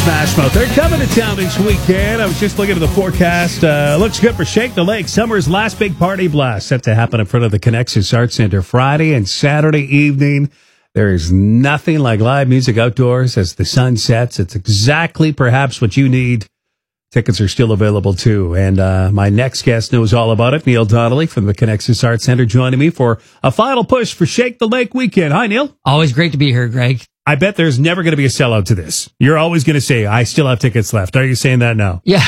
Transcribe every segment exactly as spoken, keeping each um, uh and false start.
Smash Mouth. They're coming to town this weekend. I was just looking at the forecast. Uh, looks good for Shake the Lake. Summer's last big party blast set to happen in front of the Connexus Arts Center Friday and Saturday evening. There is nothing like live music outdoors as the sun sets. It's exactly perhaps what you need. Tickets are still available too. And uh, my next guest knows all about it. Neil Donnelly from the Connexus Arts Center joining me for a final push for Shake the Lake weekend. Hi, Neil. Always great to be here, Greg. I bet there's never going to be a sellout to this. You're always going to say, I still have tickets left. Are you saying that now? Yeah.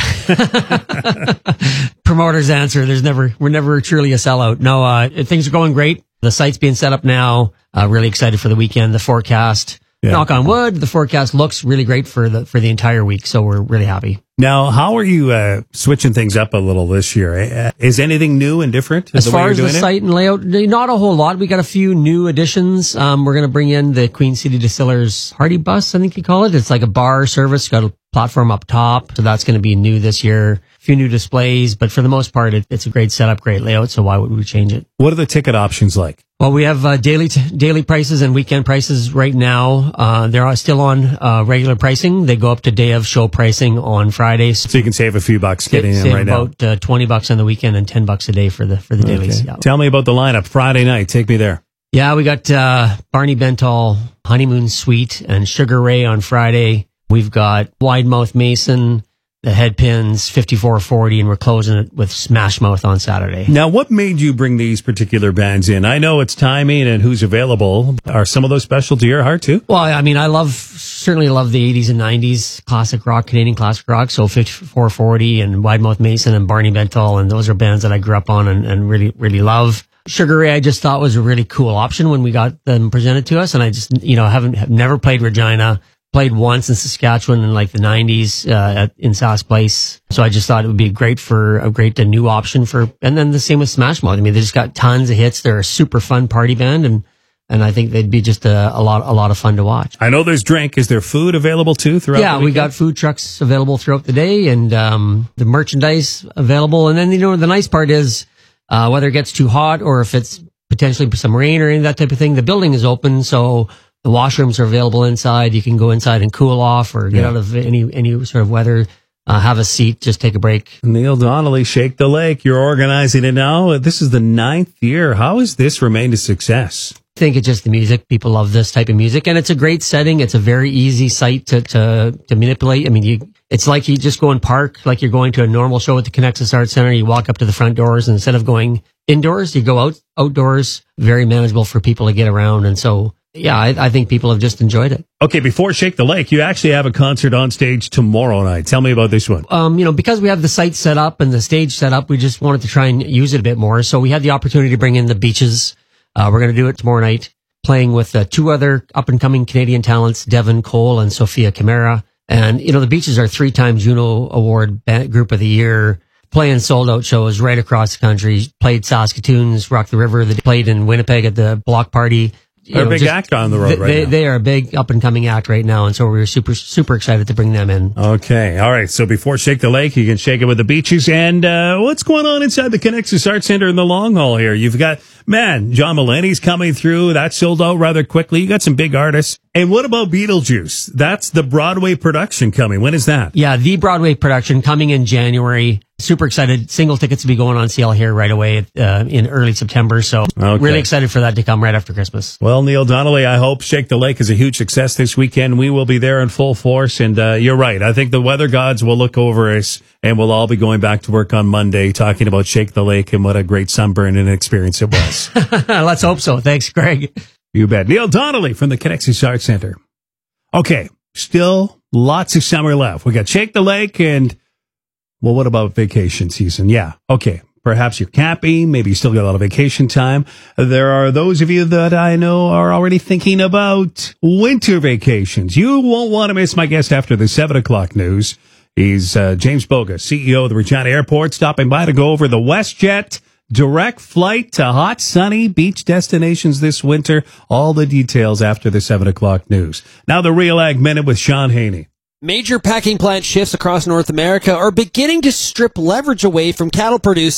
Promoter's answer. There's never, we're never truly a sellout. No, uh, things are going great. The site's being set up now. Uh, really excited for the weekend. The forecast, yeah. Knock on wood, the forecast looks really great for the, for the entire week. So we're really happy. Now, how are you uh, switching things up a little this year? Uh, is anything new and different? As far as the site and layout, not a whole lot. We got a few new additions. Um, we're going to bring in the Queen City Distillers Hardy Bus, I think you call it. It's like a bar service, got a platform up top. So that's going to be new this year. A few new displays, but for the most part, it, it's a great setup, great layout. So why would we change it? What are the ticket options like? Well, we have uh, daily t- daily prices and weekend prices right now. Uh, they're still on uh, regular pricing. They go up to day of show pricing on Fridays. So you can save a few bucks getting save in right now. About uh, twenty bucks on the weekend and ten bucks a day for the for the okay. dailies. Yeah. Tell me about the lineup Friday night. Take me there. Yeah, we got uh, Barney Bentall, Honeymoon Suite, and Sugar Ray on Friday. We've got Wide Mouth Mason, the Headpins, fifty-four forty, and we're closing it with Smash Mouth on Saturday. Now, what made you bring these particular bands in? I know it's timing and who's available. Are some of those special to your heart, too? Well, I mean, I love, certainly love the eighties and nineties classic rock, Canadian classic rock. So fifty-four forty and Wide Mouth Mason and Barney Bentall, and those are bands that I grew up on and, and really, really love. Sugar Ray, I just thought was a really cool option when we got them presented to us. And I just, you know, haven't, have never played Regina. Played once in Saskatchewan in like the nineties uh, at, in Sask Place. So I just thought it would be great for a great a new option for, and then the same with Smash Mouth. I mean, they just got tons of hits. They're a super fun party band, and and I think they'd be just a, a lot a lot of fun to watch. I know there's drink. Is there food available too throughout? Yeah, the we got food trucks available throughout the day, and um, the merchandise available. And then you know the nice part is uh, whether it gets too hot or if it's potentially some rain or any of that type of thing, the building is open, so. The washrooms are available inside. You can go inside and cool off or get yeah. out of any any sort of weather. Uh, have a seat, just take a break. Neil Donnelly, Shake the Lake. You're organizing it now. This is the ninth year. How has this remained a success? I think it's just the music. People love this type of music, and it's a great setting. It's a very easy site to to, to manipulate. I mean, you it's like you just go and park like you're going to a normal show at the Connexus Arts Center. You walk up to the front doors, and instead of going indoors, you go out outdoors. Very manageable for people to get around, and so. Yeah, I, I think people have just enjoyed it. Okay, before Shake the Lake, you actually have a concert on stage tomorrow night. Tell me about this one. Um, you know, because we have the site set up and the stage set up, we just wanted to try and use it a bit more. So we had the opportunity to bring in the Beaches. Uh, we're going to do it tomorrow night, playing with uh, two other up-and-coming Canadian talents, Devin Cole and Sophia Camara. And, you know, the Beaches are three times Juno Award Band Group of the Year, playing sold-out shows right across the country. Played Saskatoon's Rock the River. They played in Winnipeg at the Block Party. They're a big just, act on the road they, right they, now. They are a big up-and-coming act right now, and so we're super, super excited to bring them in. Okay. All right. So before Shake the Lake, you can shake it with the Beaches. And uh, what's going on inside the Connexus Arts Center in the long haul here? You've got, man, John Mulaney's coming through. That sold out rather quickly. You got some big artists. And what about Beetlejuice? That's the Broadway production coming. When is that? Yeah, the Broadway production coming in January. Super excited. Single tickets will be going on sale here right away uh, in early September. So okay. Really excited for that to come right after Christmas. Well, Neil Donnelly, I hope Shake the Lake is a huge success this weekend. We will be there in full force. And uh, you're right. I think the weather gods will look over us and we'll all be going back to work on Monday talking about Shake the Lake and what a great sunburn and experience it was. Let's hope so. Thanks, Greg. You bet. Neil Donnelly from the Connexus Arts Center. Okay. Still lots of summer left. We got Shake the Lake and... Well, what about vacation season? Yeah. Okay. Perhaps you're camping. Maybe you still got a lot of vacation time. There are those of you that I know are already thinking about winter vacations. You won't want to miss my guest after the seven o'clock news. He's uh, James Boga, C E O of the Regina Airport, stopping by to go over the WestJet direct flight to hot, sunny beach destinations this winter. All the details after the seven o'clock news. Now the Real Ag Minute with Sean Haney. Major packing plant shifts across North America are beginning to strip leverage away from cattle producers.